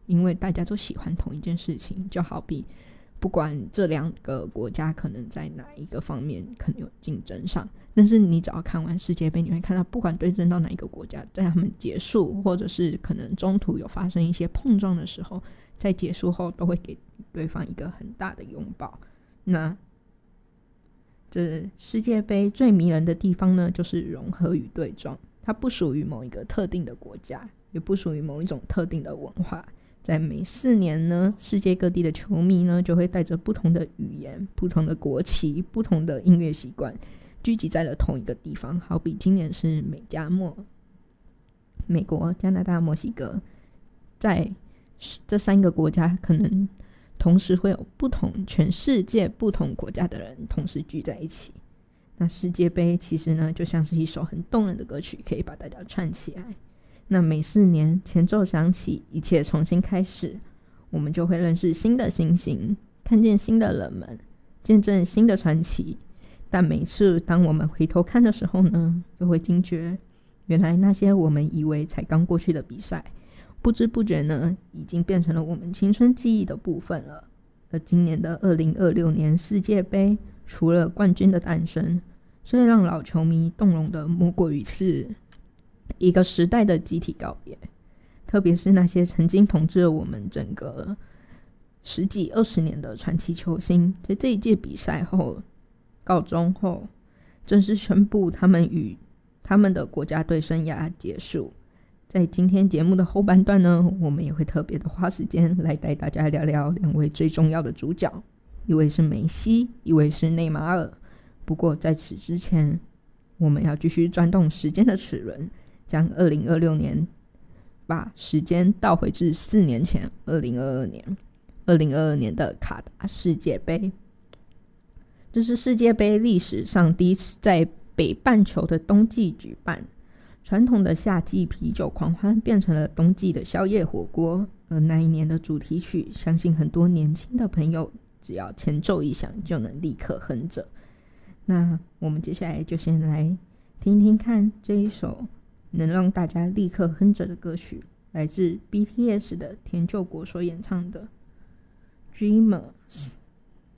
因为大家都喜欢同一件事情，就好比不管这两个国家可能在哪一个方面可能有竞争上，但是你只要看完世界杯，你会看到不管对阵到哪一个国家，在他们结束或者是可能中途有发生一些碰撞的时候，在结束后都会给对方一个很大的拥抱。那这世界杯最迷人的地方呢，就是融合与对撞，它不属于某一个特定的国家，也不属于某一种特定的文化。在每4年呢，世界各地的球迷呢就会带着不同的语言、不同的国旗、不同的音乐习惯，聚集在了同一个地方。好比今年是美加墨，美国、加拿大、墨西哥，在这3个国家可能同时会有全世界不同国家的人同时聚在一起。那世界杯其实呢就像是一首很动人的歌曲，可以把大家串起来。那每4年前奏响起，一切重新开始，我们就会认识新的星星，看见新的人们，见证新的传奇。但每次当我们回头看的时候呢，又会惊觉，原来那些我们以为才刚过去的比赛，不知不觉呢已经变成了我们青春记忆的部分了。而今年的2026年世界杯，除了冠军的诞生，最让老球迷动容的莫过于是一个时代的集体告别。特别是那些曾经统治了我们整个10几20年的传奇球星，在这一届比赛后告终后，正式宣布他们与他们的国家队生涯结束。在今天节目的后半段呢，我们也会特别的花时间来带大家聊聊2位最重要的主角，一位是梅西，一位是内马尔。不过在此之前，我们要继续转动时间的齿轮，将2026年把时间倒回至4年前2022年的卡达世界杯。这是世界杯历史上第一次在北半球的冬季举办，传统的夏季啤酒狂欢变成了冬季的宵夜火锅。而那一年的主题曲，相信很多年轻的朋友只要前奏一响就能立刻哼着。那我们接下来就先来听听看这一首能让大家立刻哼着的歌曲，来自 BTS 的田柾国所演唱的 Dreamers。